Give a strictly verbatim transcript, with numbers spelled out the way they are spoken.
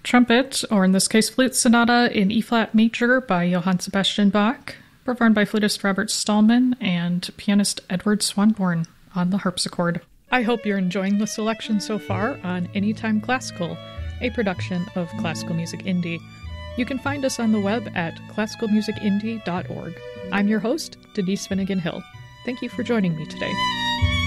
Trumpet, or in this case Flute Sonata in E-flat major by Johann Sebastian Bach, performed by flutist Robert Stallman and pianist Edward Swanborn on the harpsichord. I hope you're enjoying the selection so far on Anytime Classical, a production of Classical Music Indie. You can find us on the web at classical music indie dot org. I'm your host, Denise Finnegan Hill. Thank you for joining me today.